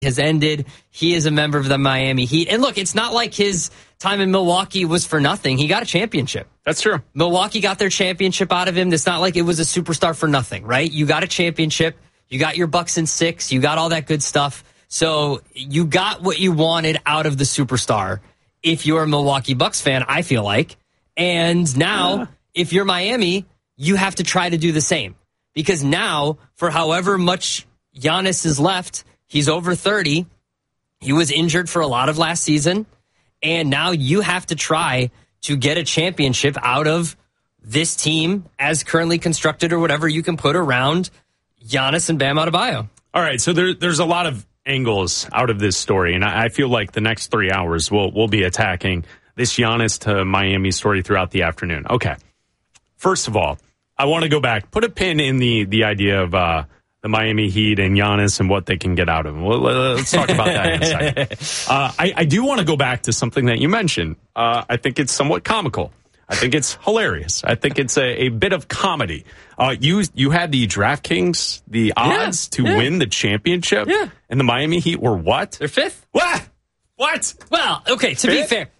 has ended. He is a member of the Miami Heat. And look, it's not like his time in Milwaukee was for nothing. He got a championship. That's true. Milwaukee got their championship out of him. It's not like it was a superstar for nothing, right? You got a championship. You got your Bucks in 6. You got all that good stuff. So you got what you wanted out of the superstar if you're a Milwaukee Bucks fan, I feel like. And now, if you're Miami, you have to try to do the same. Because now, for however much Giannis is left, he's over 30. He was injured for a lot of last season. And now you have to try to get a championship out of this team as currently constructed or whatever you can put around Giannis and Bam Adebayo. All right, so there's a lot of angles out of this story, and I feel like the next 3 hours we'll be attacking this Giannis to Miami story throughout the afternoon. Okay, first of all, I want to go back, put a pin in the idea of the Miami Heat and Giannis and what they can get out of him. Well, let's talk about that in a second. I do want to go back to something that you mentioned. I think it's somewhat comical. I think it's hilarious. I think it's a bit of comedy. You had the DraftKings, the odds to win the championship, and the Miami Heat were what? They're 5th. What? Well, okay, to be fair.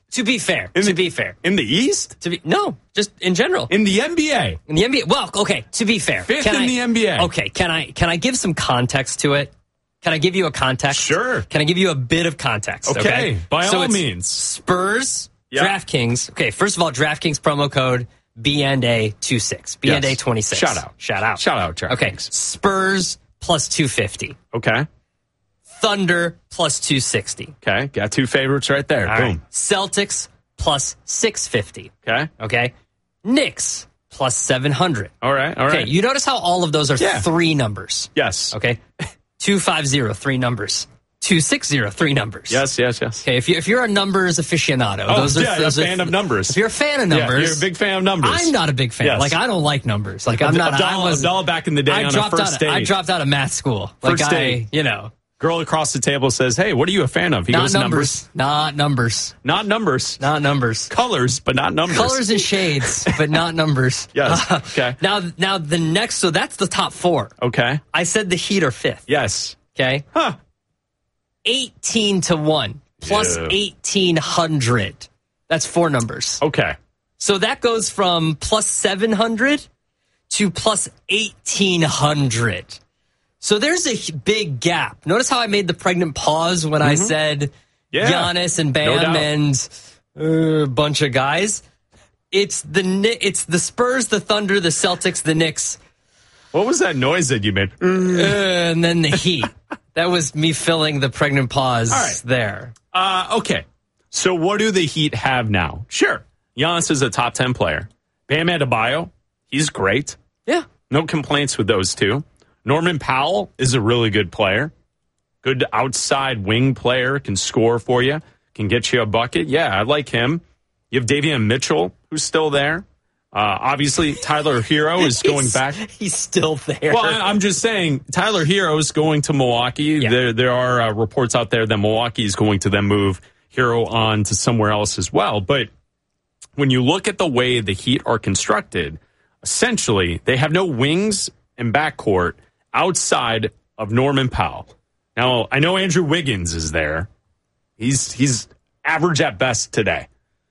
In the East? No, just in general. In the NBA. In the NBA. Well, okay, to be fair. 5th in the NBA. Okay, can I give some context to it? Can I give you a context? Sure. Can I give you a bit of context? Okay, by all means. Spurs, DraftKings. Okay, first of all, DraftKings promo code BNA26. BNA26. Shout out, DraftKings. Okay, Spurs plus 250. Okay. Thunder plus 260. Okay, got 2 favorites right there. All Boom. right. Celtics plus 650. Okay. Knicks plus 700. All right. Okay, you notice how all of those are 3 numbers. Yes. Okay. 250, 3 numbers. 260, 3 numbers. Yes. Okay, if you're a numbers aficionado, those are a fan of numbers. If you're a fan of numbers, you're a big fan of numbers. I'm not a big fan. Yes. Like I don't like numbers. Like I'm not. Abdallah back in the day on a first date. I dropped out of math school. First date. Girl across the table says, "Hey, what are you a fan of?" He goes, "Numbers." Not numbers. Not numbers. Not numbers. Colors, but not numbers. Colors and shades, but not numbers. Yes. Okay. Now the next. So that's the top 4. Okay. I said the Heat are 5th. Yes. Okay. 18-1 plus 1,800. That's 4 numbers. Okay. So that goes from plus 700 to plus 1,800. So there's a big gap. Notice how I made the pregnant pause when I said Giannis and Bam and a bunch of guys. It's the Spurs, the Thunder, the Celtics, the Knicks. What was that noise that you made? And then the Heat. That was me filling the pregnant pause there. Okay. So what do the Heat have now? Sure. Giannis is a top 10 player. Bam Adebayo, he's great. Yeah. No complaints with those two. Norman Powell is a really good player. Good outside wing player, can score for you, can get you a bucket. Yeah, I like him. You have Davion Mitchell, who's still there. Obviously, Tyler Hero is going back. He's still there. Well, I'm just saying, Tyler Hero is going to Milwaukee. Yeah. There are reports out there that Milwaukee is going to then move Hero on to somewhere else as well. But when you look at the way the Heat are constructed, essentially, they have no wings and backcourt outside of Norman Powell. Now, I know Andrew Wiggins is there. He's average at best today.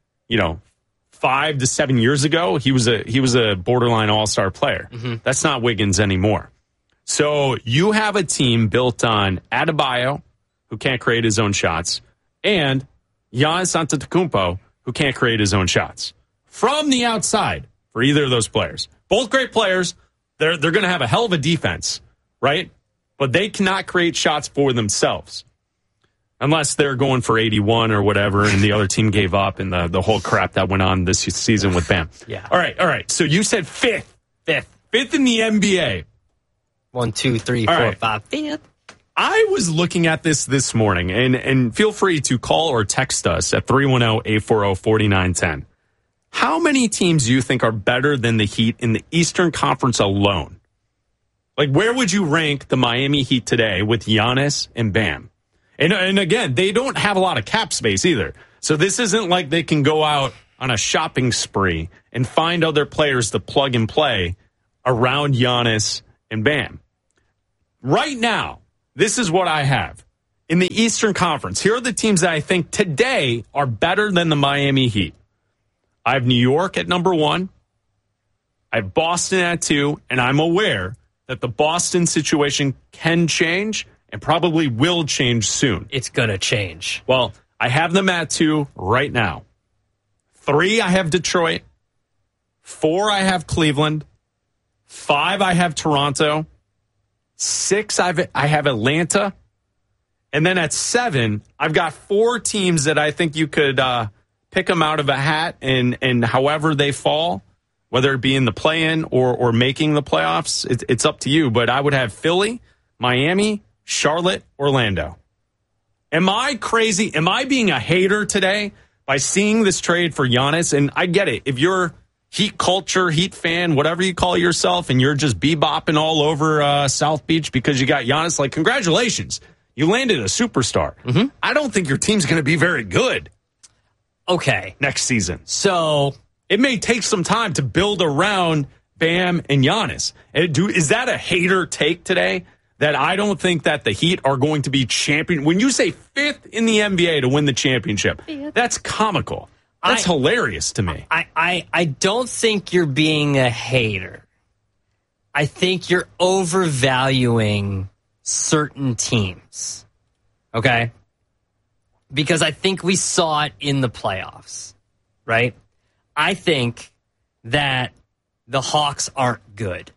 5 to 7 years ago, he was a borderline all-star player. That's not Wiggins anymore. So you have a team built on Adebayo, who can't create his own shots, and Giannis Antetokounmpo, who can't create his own shots. From the outside for either of those players. Both great players. They're going to have a hell of a defense, right? But they cannot create shots for themselves. Unless they're going for 81 or whatever, and the other team gave up, and the whole crap that went on this season with Bam. Yeah. All right. So you said 5th. 5th in the NBA. 1, 2, 3, 4, 5, 5th. I was looking at this morning, and feel free to call or text us at 310-840-4910. How many teams do you think are better than the Heat in the Eastern Conference alone? Like, where would you rank the Miami Heat today with Giannis and Bam? And again, they don't have a lot of cap space either. So this isn't like they can go out on a shopping spree and find other players to plug and play around Giannis and Bam. Right now, this is what I have. in the Eastern Conference, here are the teams that I think today are better than the Miami Heat. I have New York at number 1. I have Boston at 2, and I'm aware that the Boston situation can change and probably will change soon. It's going to change. Well, I have them at 2 right now. 3, I have Detroit. 4, I have Cleveland. 5, I have Toronto. 6, I have Atlanta. And then at 7, I've got 4 teams that I think you could pick them out of a hat and however they fall, whether it be in the play-in or making the playoffs, it's up to you. But I would have Philly, Miami, Charlotte, Orlando. Am I crazy? Am I being a hater today by seeing this trade for Giannis? And I get it. If you're Heat culture, Heat fan, whatever you call yourself, and you're just bebopping all over South Beach because you got Giannis, like, congratulations. You landed a superstar. Mm-hmm. I don't think your team's going to be very good. Okay. Next season. So it may take some time to build around Bam and Giannis. Is that a hater take today? That I don't think that the Heat are going to be champion. When you say 5th in the NBA to win the championship, that's comical. That's hilarious to me. I don't think you're being a hater. I think you're overvaluing certain teams. Okay? Because I think we saw it in the playoffs, right? I think that the Hawks aren't good.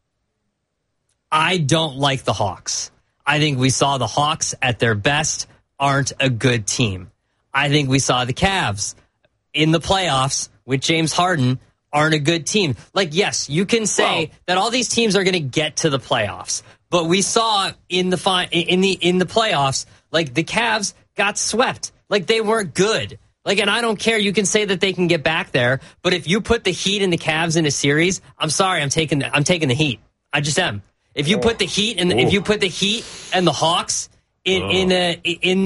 I don't like the Hawks. I think we saw the Hawks at their best aren't a good team. I think we saw the Cavs in the playoffs with James Harden aren't a good team. Like, yes, you can say that all these teams are going to get to the playoffs, but we saw in the playoffs, like, the Cavs got swept. Like, they weren't good. Like, and I don't care. You can say that they can get back there, but if you put the Heat and the Cavs in a series, I'm sorry, I'm taking the Heat. I just am. If you put the Heat and if you put the Heat and the Hawks in a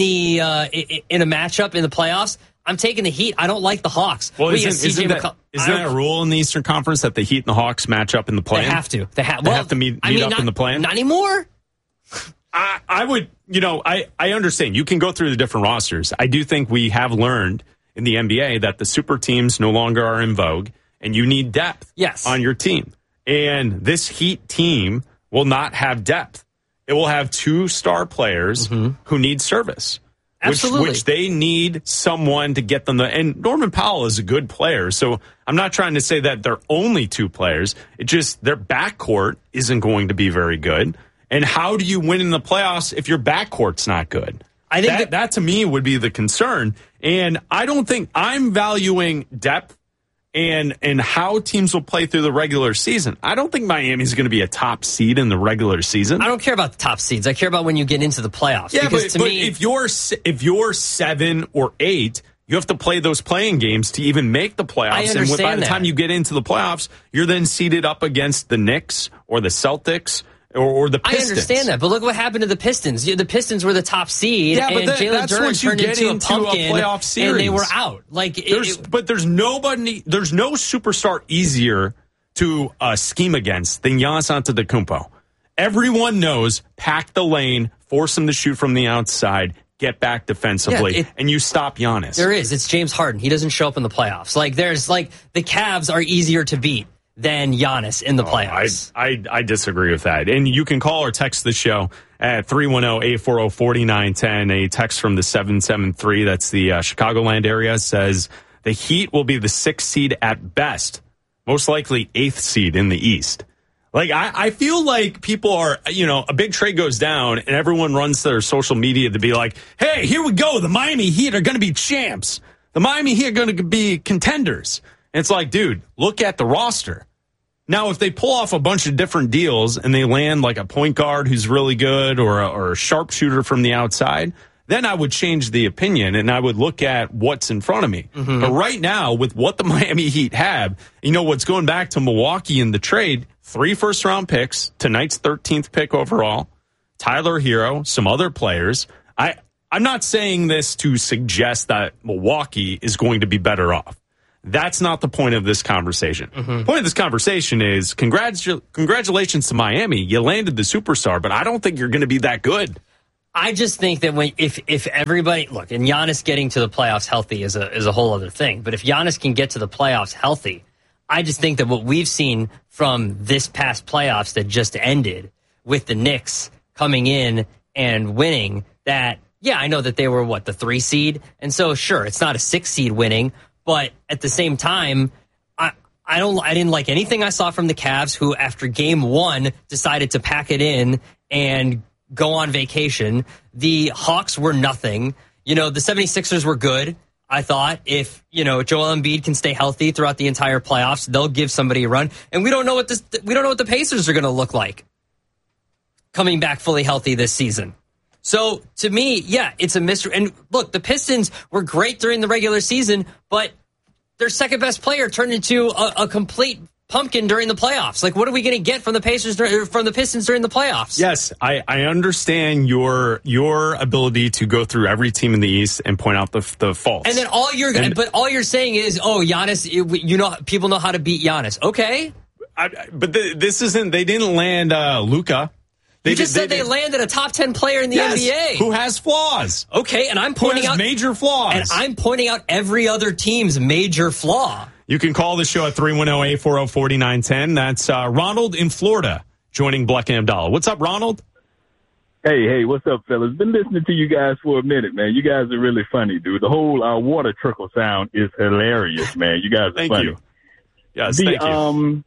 matchup in the playoffs, I'm taking the Heat. I don't like the Hawks. Well, isn't that a rule in the Eastern Conference that the Heat and the Hawks match up in the play-in? They have to. They have to meet up in the play-in? Not anymore. I would, I understand. You can go through the different rosters. I do think we have learned in the NBA that the super teams no longer are in vogue, and you need depth on your team. And this Heat team will not have depth. It will have 2 star players who need service. Absolutely. Which they need someone to get them. And Norman Powell is a good player, so I'm not trying to say that they're only 2 players. It just their backcourt isn't going to be very good. And how do you win in the playoffs if your backcourt's not good? I think that to me would be the concern. And I don't think I'm valuing depth and how teams will play through the regular season. I don't think Miami's going to be a top seed in the regular season. I don't care about the top seeds. I care about when you get into the playoffs. Yeah, but if you're 7 or 8, you have to play those playing games to even make the playoffs. I understand and by the time you get into the playoffs, you're then seeded up against the Knicks or the Celtics or the Pistons. I understand that, but look what happened to the Pistons. The Pistons were the top seed, and Jalen Duren turned into a pumpkin, playoff series. And they were out. But there's no superstar easier to scheme against than Giannis Antetokounmpo. Everyone knows, pack the lane, force him to shoot from the outside, get back defensively, and you stop Giannis. There is. It's James Harden. He doesn't show up in the playoffs. The Cavs are easier to beat than Giannis in the playoffs. I disagree with that. And you can call or text the show at 310-840-4910. A text from the 773, that's the Chicagoland area, says the Heat will be the 6th seed at best, most likely 8th seed in the East. Like, I feel like people are, a big trade goes down and everyone runs to their social media to be like, hey, here we go. The Miami Heat are going to be champs. The Miami Heat are going to be contenders. And it's like, dude, look at the roster. Now, if they pull off a bunch of different deals and they land like a point guard who's really good or a sharpshooter from the outside, then I would change the opinion and I would look at what's in front of me. Mm-hmm. But right now, with what the Miami Heat have, what's going back to Milwaukee in the trade, 3 first-round picks, tonight's 13th pick overall, Tyler Hero, some other players. I'm not saying this to suggest that Milwaukee is going to be better off. That's not the point of this conversation. Mm-hmm. The point of this conversation is congratulations to Miami. You landed the superstar, but I don't think you're going to be that good. I just think that if everybody look, and Giannis getting to the playoffs healthy is a whole other thing. But if Giannis can get to the playoffs healthy, I just think that what we've seen from this past playoffs that just ended with the Knicks coming in and winning, that I know that they were the 3 seed, and so sure, it's not a 6 seed winning, but at the same time, I didn't like anything I saw from the Cavs, who after game 1 decided to pack it in and go on vacation. The Hawks were nothing. The 76ers were good. I thought if, Joel Embiid can stay healthy throughout the entire playoffs, they'll give somebody a run. And we don't know what the Pacers are going to look like coming back fully healthy this season. So to me, it's a mystery. And look, the Pistons were great during the regular season, but their second best player turned into a complete pumpkin during the playoffs. Like, what are we going to get from the Pistons during the playoffs? Yes, I understand your ability to go through every team in the East and point out the faults. And then all you're saying is, Giannis, people know how to beat Giannis. Okay. But this isn't, they didn't land Luka. You just said they landed a top 10 player in the NBA. Who has flaws. Okay, and I'm pointing out major flaws. And I'm pointing out every other team's major flaw. You can call the show at 310-840-4910. That's Ronald in Florida joining Bleck and Abdallah. What's up, Ronald? Hey, what's up, fellas? Been listening to you guys for a minute, man. You guys are really funny, dude. The whole water trickle sound is hilarious, man. You guys are Thank funny. you. Yes, thank you.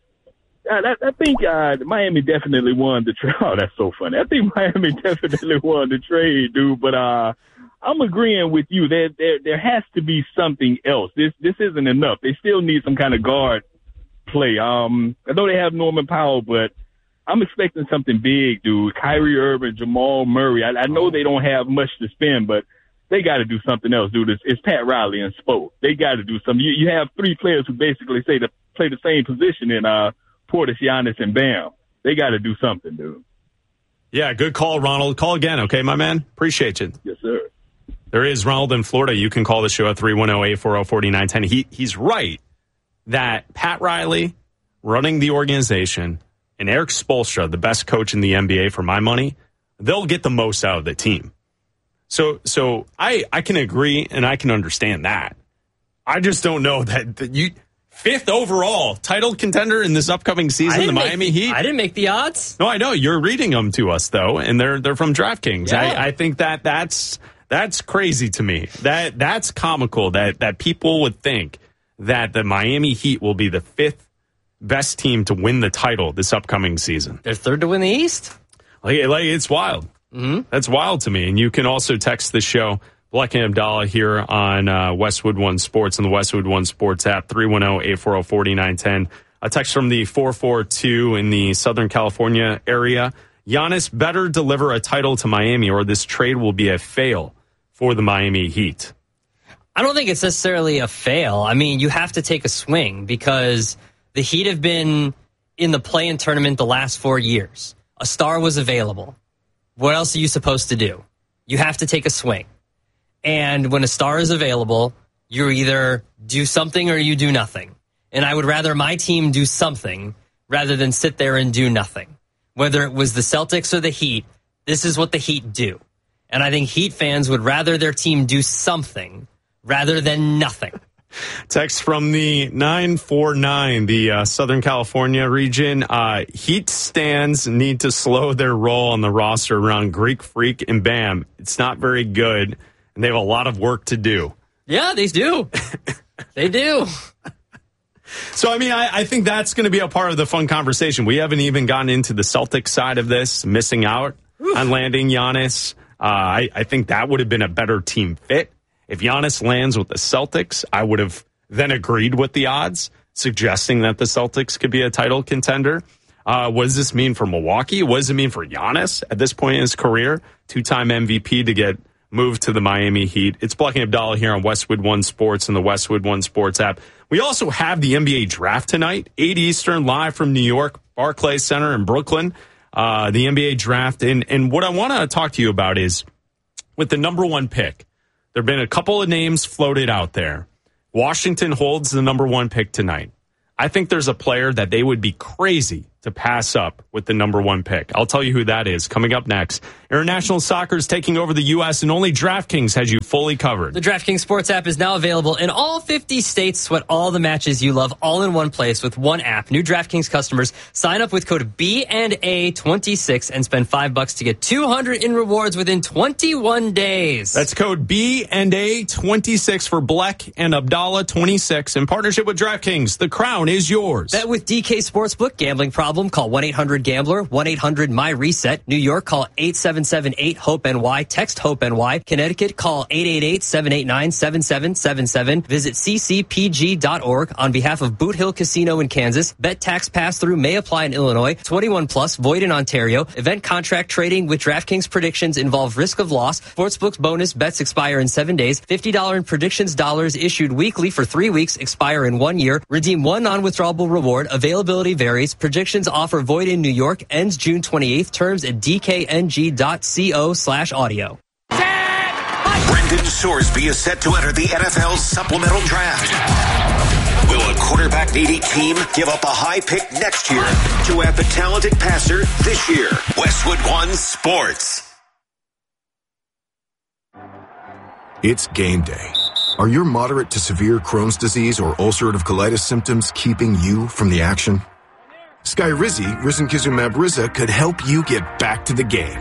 I think Miami definitely won the trade. Oh, that's so funny. I think Miami definitely won the trade, dude. But I'm agreeing with you. There has to be something else. This isn't enough. They still need some kind of guard play. I know they have Norman Powell, but I'm expecting something big, dude. Kyrie Irving, Jamal Murray. I know they don't have much to spend, but they got to do something else, dude. It's Pat Riley and Spo. They got to do something. You have 3 players who basically play the same position in Portis, Giannis, and Bam. They got to do something, dude. Yeah, good call, Ronald. Call again, okay, my man? Appreciate you. Yes, sir. There is Ronald in Florida. You can call the show at 310-840-4910. He's right that Pat Riley running the organization and Eric Spoelstra, the best coach in the NBA for my money, they'll get the most out of the team. So I can agree and I can understand that. I just don't know that you... 5th overall title contender in this upcoming season, the Miami Heat. I didn't make the odds. No, I know. You're reading them to us, though, and they're from DraftKings. Yeah. I think that's crazy to me. That's comical that people would think that the Miami Heat will be the 5th best team to win the title this upcoming season. They're 3rd to win the East? Like it's wild. Mm-hmm. That's wild to me. And you can also text the show, Bleck and Abdallah here on Westwood One Sports and the Westwood One Sports app, 310-840-4910. A text from the 442 in the Southern California area. Giannis better deliver a title to Miami or this trade will be a fail for the Miami Heat. I don't think it's necessarily a fail. I mean, you have to take a swing because the Heat have been in the play-in tournament the last 4 years. A star was available. What else are you supposed to do? You have to take a swing. And when a star is available, you either do something or you do nothing. And I would rather my team do something rather than sit there and do nothing. Whether it was the Celtics or the Heat, this is what the Heat do. And I think Heat fans would rather their team do something rather than nothing. Text from the 949, the Southern California region. Heat stands need to slow their roll on the roster around Greek Freak and Bam. It's not very good. And they have a lot of work to do. Yeah, they do. They do. So, I mean, I think that's going to be a part of the fun conversation. We haven't even gotten into the Celtics side of this, missing out on landing Giannis. I think that would have been a better team fit. If Giannis lands with the Celtics, I would have then agreed with the odds, suggesting that the Celtics could be a title contender. What does this mean for Milwaukee? What does it mean for Giannis at this point in his career? 2-time MVP to get moved to the Miami Heat. It's Bleck and Abdallah here on Westwood One Sports and the Westwood One Sports app. We also have the NBA draft tonight, 8 Eastern, live from New York, Barclays Center in Brooklyn. The NBA draft. And what I want to talk to you about is with the number 1 pick, there have been a couple of names floated out there. Washington holds the number 1 pick tonight. I think there's a player that they would be crazy to pass up with the number one pick. I'll tell you who that is coming up next. International soccer is taking over the U.S. and only DraftKings has you fully covered. The DraftKings Sports app is now available in all 50 states. Sweat all the matches you love all in one place with one app. New DraftKings customers sign up with code B&A26 and spend $5 to get $200 in rewards within 21 days. That's code B&A26 for Bleck and Abdallah 26 in partnership with DraftKings. The crown is yours. Bet with DK Sportsbook. Gambling problem? Call 1-800-GAMBLER, 1-800-MY-RESET. New York, call 877-8-HOPE-NY. Text HOPE-NY. Connecticut, call 888-789-7777. Visit ccpg.org. On behalf of Boot Hill Casino in Kansas, bet tax pass-through may apply in Illinois. 21 plus, void in Ontario. Event contract trading with DraftKings predictions involve risk of loss. Sportsbook's bonus bets expire in 7 days. $50 in predictions dollars issued weekly for 3 weeks, expire in 1 year. Redeem one non-withdrawable reward. Availability varies. Predictions offer void in New York. Ends June 28th. Terms at dkng.co/audio. Brendan Sorsby is set to enter the NFL supplemental draft. Will a quarterback-needy team give up a high pick next year to have the talented passer this year? Westwood One Sports. It's game day. Are your moderate to severe Crohn's disease or ulcerative colitis symptoms keeping you from the action? Skyrizi, risankizumab Riza, could help you get back to the game.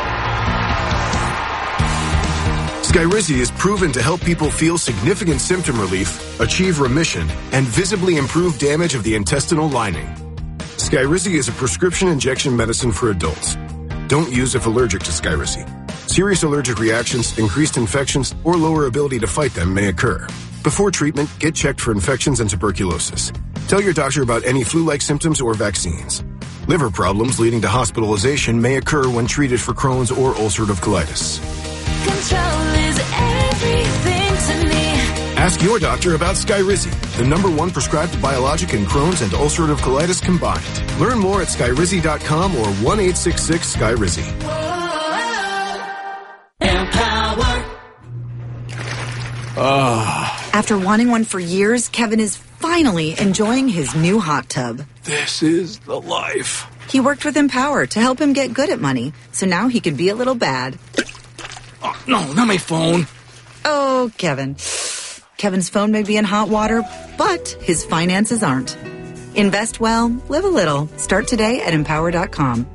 Skyrizi is proven to help people feel significant symptom relief, achieve remission, and visibly improve damage of the intestinal lining. Skyrizi is a prescription injection medicine for adults. Don't use if allergic to Skyrizi. Serious allergic reactions, increased infections, or lower ability to fight them may occur. Before treatment, get checked for infections and tuberculosis. Tell your doctor about any flu-like symptoms or vaccines. Liver problems leading to hospitalization may occur when treated for Crohn's or ulcerative colitis. Control is everything to me. Ask your doctor about Skyrizi, the #1 prescribed biologic in Crohn's and ulcerative colitis combined. Learn more at skyrizi.com or 1-866-SKYRIZI. Empower. After wanting one for years, Kevin is finally enjoying his new hot tub. This is the life. He worked with Empower to help him get good at money, so now he can be a little bad. Oh, no, not my phone. Oh, Kevin. Kevin's phone may be in hot water, but his finances aren't. Invest well, live a little. Start today at Empower.com.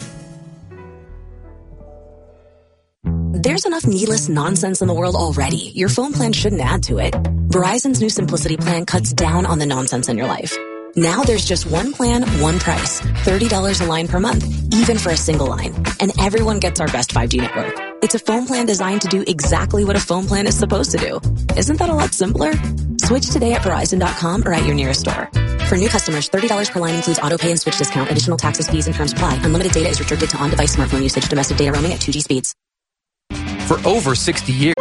There's enough needless nonsense in the world already. Your phone plan shouldn't add to it. Verizon's new Simplicity plan cuts down on the nonsense in your life. Now there's just one plan, one price. $30 a line per month, even for a single line. And everyone gets our best 5G network. It's a phone plan designed to do exactly what a phone plan is supposed to do. Isn't that a lot simpler? Switch today at Verizon.com or at your nearest store. For new customers, $30 per line includes auto pay and switch discount. Additional taxes, fees, and terms apply. Unlimited data is restricted to on-device smartphone usage. Domestic data roaming at 2G speeds. For over 60 years.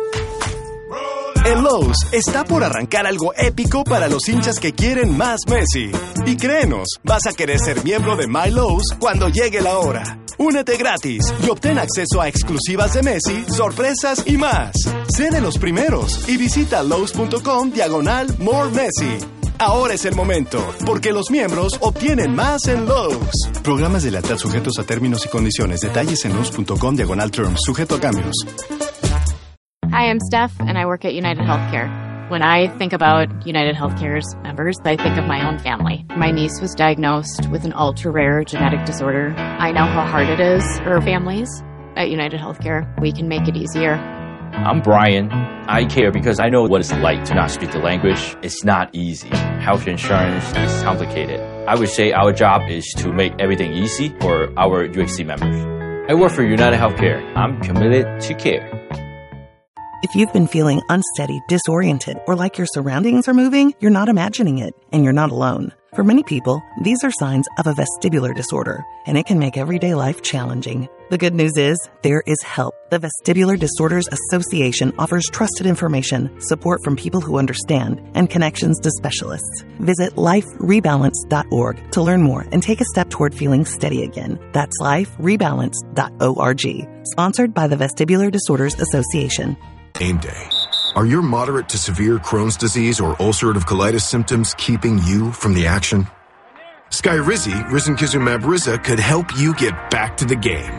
En Lowe's está por arrancar algo épico para los hinchas que quieren más Messi. Y créenos, vas a querer ser miembro de My Lowe's cuando llegue la hora. Únete gratis y obtén acceso a exclusivas de Messi, sorpresas y más. Sé de los primeros y visita Lowe's.com/More Messi. Ahora es el momento, porque los miembros obtienen más en Lowe's. Programas de lealtad sujetos a términos y condiciones. Detalles en Lowe's.com/terms. Sujeto a cambios. Hi, I'm Steph, and I work at United Healthcare. When I think about United Healthcare's members, I think of my own family. My niece was diagnosed with an ultra-rare genetic disorder. I know how hard it is for families. At United Healthcare, we can make it easier. I'm Brian. I care because I know what it's like to not speak the language. It's not easy. Health insurance is complicated. I would say our job is to make everything easy for our UHC members. I work for United Healthcare. I'm committed to care. If you've been feeling unsteady, disoriented, or like your surroundings are moving, you're not imagining it, and you're not alone. For many people, these are signs of a vestibular disorder, and it can make everyday life challenging. The good news is, there is help. The Vestibular Disorders Association offers trusted information, support from people who understand, and connections to specialists. Visit liferebalance.org to learn more and take a step toward feeling steady again. That's liferebalance.org. Sponsored by the Vestibular Disorders Association. Game day. Are your moderate to severe Crohn's disease or ulcerative colitis symptoms keeping you from the action? Skyrizi, risankizumab Riza, could help you get back to the game.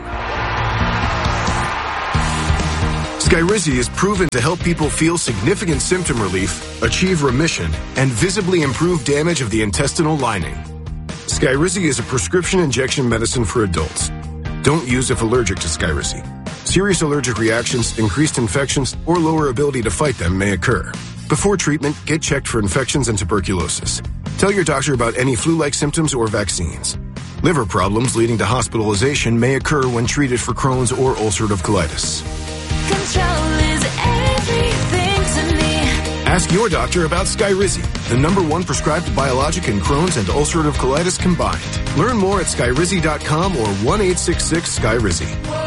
Skyrizi is proven to help people feel significant symptom relief, achieve remission, and visibly improve damage of the intestinal lining. Skyrizi is a prescription injection medicine for adults. Don't use if allergic to Skyrizi. Serious allergic reactions, increased infections, or lower ability to fight them may occur. Before treatment, get checked for infections and tuberculosis. Tell your doctor about any flu-like symptoms or vaccines. Liver problems leading to hospitalization may occur when treated for Crohn's or ulcerative colitis. Control is everything to me. Ask your doctor about Skyrizi, the #1 prescribed biologic in Crohn's and ulcerative colitis combined. Learn more at skyrizi.com or 1-866-SKYRIZI.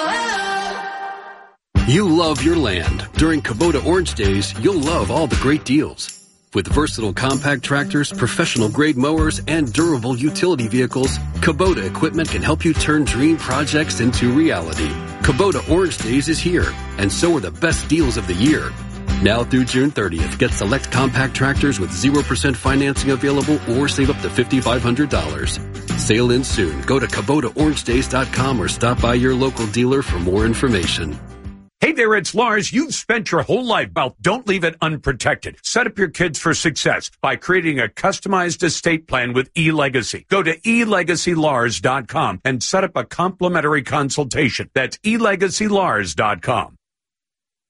You love your land. During Kubota Orange Days, you'll love all the great deals. With versatile compact tractors, professional-grade mowers, and durable utility vehicles, Kubota equipment can help you turn dream projects into reality. Kubota Orange Days is here, and so are the best deals of the year. Now through June 30th, get select compact tractors with 0% financing available or save up to $5,500. Sale ends soon. Go to KubotaOrangeDays.com or stop by your local dealer for more information. Hey there, it's Lars. You've spent your whole life about don't leave it unprotected. Set up your kids for success by creating a customized estate plan with eLegacy. Go to eLegacyLars.com and set up a complimentary consultation. That's eLegacyLars.com.